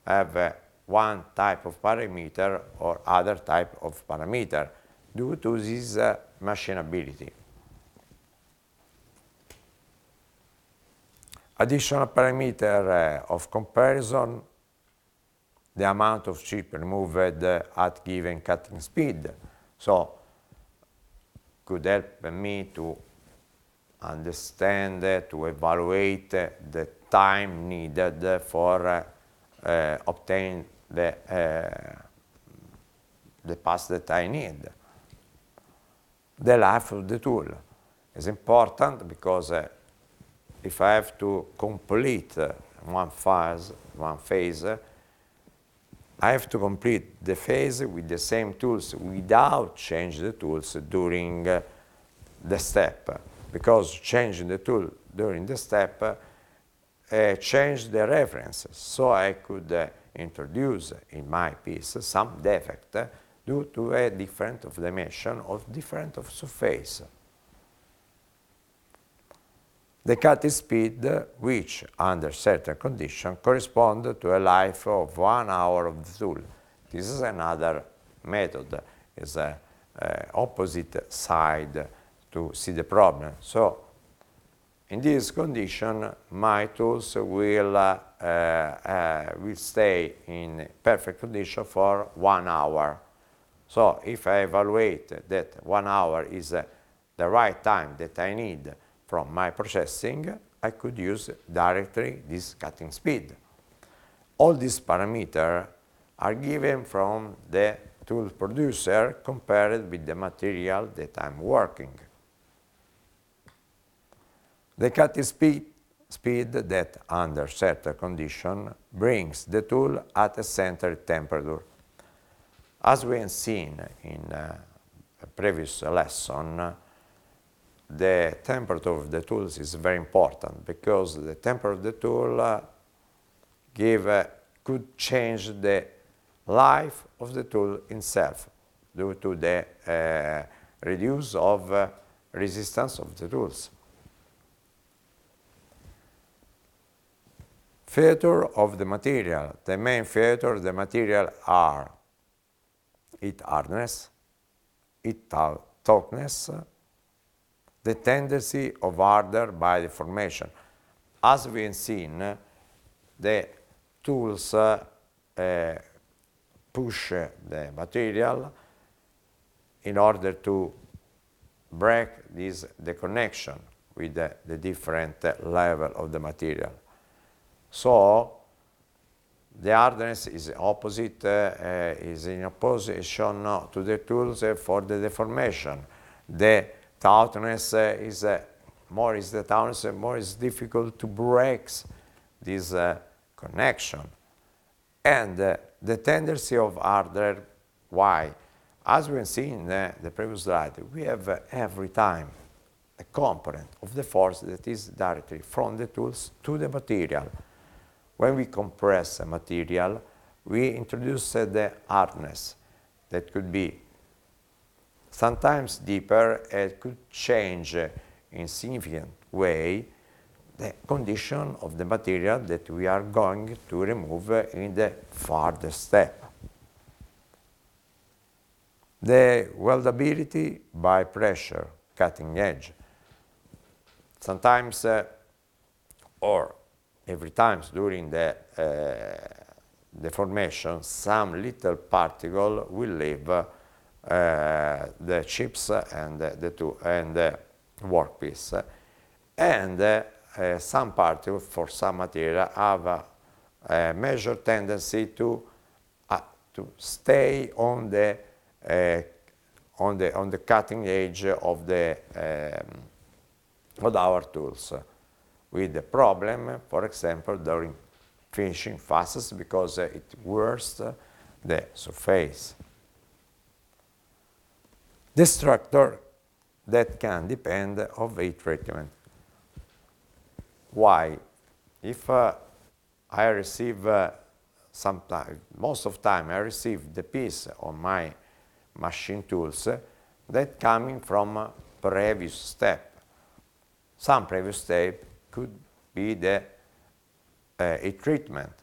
have one type of parameter or other type of parameter due to this machinability. Additional parameter of comparison, the amount of chip removed at given cutting speed. So could help me to understand, to evaluate the time needed for obtain the pass that I need. The life of the tool is important because if I have to complete one phase, I have to complete the phase with the same tools without changing the tools during the step, because changing the tool during the step change the references. So I could introduce in my piece some defect due to a difference of dimension or difference of surface. The cutting speed, which under certain conditions correspond to a life of 1 hour of the tool. This is another method, is an opposite side to see the problem. So in this condition, my tools will stay in perfect condition for 1 hour. So if I evaluate that 1 hour is the right time that I need from my processing, I could use directly this cutting speed. All these parameters are given from the tool producer compared with the material that I'm working. The cutting speed that, under certain conditions, brings the tool at a centered temperature. As we have seen in a previous lesson, the temperature of the tools is very important because the temperature of the tool could change the life of the tool itself due to the reduce of resistance of the tools. Feature of the material. The main feature of the material are its hardness, its toughness, the tendency of harder by deformation. As we have seen, the tools push the material in order to break the connection with the different level of the material. So the hardness is opposite, is in opposition to the tools for the deformation. The toughness more is difficult to break this connection. And the tendency of harder, why? As we have seen in the previous slide, we have every time a component of the force that is directly from the tools to the material. When we compress a material, we introduce the hardness that could be sometimes deeper and could change in significant way the condition of the material that we are going to remove in the further step. The weldability by pressure, cutting edge. Sometimes or every time during the deformation, some little particle will leave the chips and the workpiece. And some particles for some material have a major tendency to stay on the cutting edge of our tools, with the problem, for example, during finishing facets, because it worsens the surface. The structure that can depend on heat treatment. Why? If I receive most of the time I receive the piece on my machine tools that coming from a previous step. Some previous step could be the heat treatment.